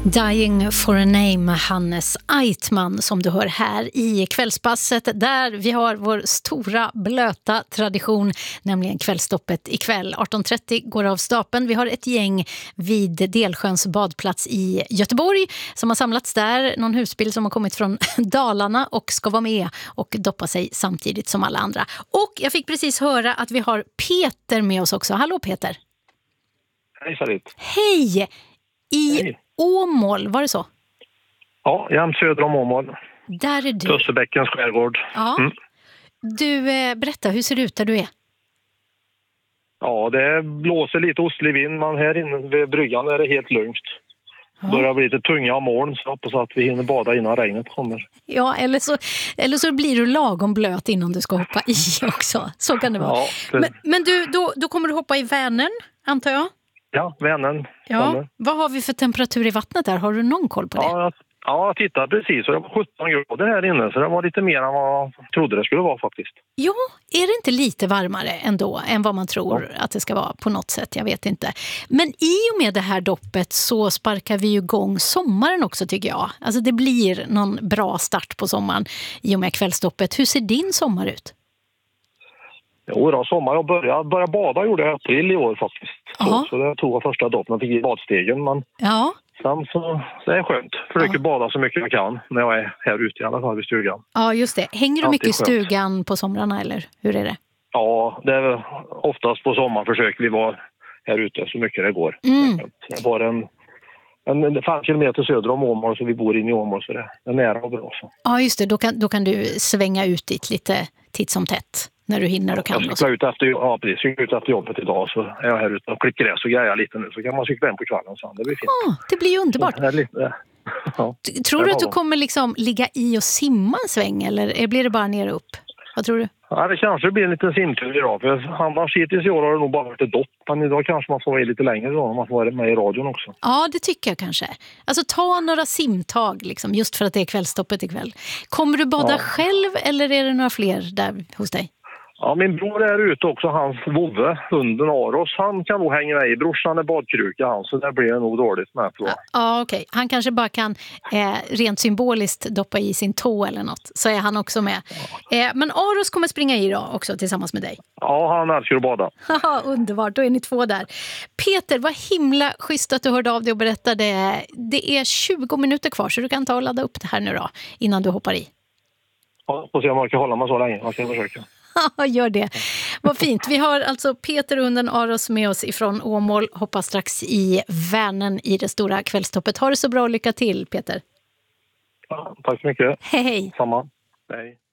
Dying for a name, Hannes Eitman som du hör här i kvällspasset där vi har vår stora blöta tradition, nämligen kvällstoppet ikväll. 18.30 går av stapeln. Vi har ett gäng vid Delsjöns badplats i Göteborg som har samlats där. Någon husbil som har kommit från Dalarna och ska vara med och doppa sig samtidigt som alla andra. Och jag fick precis höra att vi har Peter med oss också. Hallå Peter! Hej Sarit! Hej! I Åmål, var det så? Ja, jämt söder om Åmål. Där är du. Tössebäckens skärgård. Ja. Du, berätta, hur ser det ut där du är? Ja, det blåser lite ostlig vind, men här inne vid bryggan är det helt lugnt. Det börjar bli lite tunga moln, så hoppas att vi hinner bada innan regnet kommer. Ja, eller så blir du lagom blöt innan du ska hoppa i också. Så kan det vara. Ja, men du, då kommer du hoppa i Vänern, antar jag? Ja, Vänern. Ja. Vad har vi för temperatur i vattnet där? Har du någon koll på det? Ja, jag tittade precis och det var 17 grader här inne, så det var lite mer än vad jag trodde det skulle vara faktiskt. Ja, är det inte lite varmare ändå än vad man tror att det ska vara på något sätt? Jag vet inte. Men i och med det här doppet så sparkar vi ju igång sommaren också, tycker jag. Alltså det blir någon bra start på sommaren i och med kvällsdoppet. Hur ser din sommar ut? Jo, då, sommar. Jag började bada gjorde jag i april i år faktiskt. Så det tog jag första doppen. Jag fick i badstegen. Men sen så det är skönt. Försöker bada så mycket jag kan när jag är här ute i alla fall vid stugan. Ja, just det. Hänger du mycket i stugan på somrarna eller hur är det? Ja, det är oftast på sommaren försöker vi vara här ute så mycket det går. Det var en 5 kilometer söder om Åmål, så vi bor inne i Åmål, så det är nära och bra. Så. Ja, just det. Då kan du svänga ut dit lite titt som tätt när du hinner och kan. Jag ska ut efter jobbet idag, så är jag här ute och klickar det så grejer lite nu. Så kan man cykla hem på kvällen sen. Det blir fint. Det blir ju underbart. Tror du att du kommer liksom ligga i och simma en sväng eller blir det bara ner och upp? Vad tror du? Ja, det kanske blir en liten simtur idag. För annars hittills i år har det nog bara varit ett dopp. Men idag kanske man får vara lite längre då, om man får vara med i radion också. Ja, det tycker jag kanske. Alltså ta några simtag liksom, just för att det är kvällstoppet ikväll. Kommer du bada själv eller är det några fler där hos dig? Ja, min bror är ute också, hans vovve, hunden Aros. Han kan nog hänga med i. Brorsan är badkruka, så det blir nog dåligt med. Ja, okej. Han kanske bara kan rent symboliskt doppa i sin tå eller något. Så är han också med. Men Aros kommer springa i då också tillsammans med dig. Ja, han älskar att bada. Underbart, då är ni 2 där. Peter, vad himla schysst att du hörde av dig och berättade. Det är 20 minuter kvar så du kan ta och ladda upp det här nu då innan du hoppar i. Ja, får se om man kan hålla mig så länge. Jag ska försöka. Ja, gör det. Vad fint. Vi har alltså Peter och hunden Aros med oss ifrån Åmål. Hoppas strax i Vänern i det stora kvällstoppet. Ha det så bra och lycka till, Peter. Ja, tack så mycket. Hej. Samma. Hej.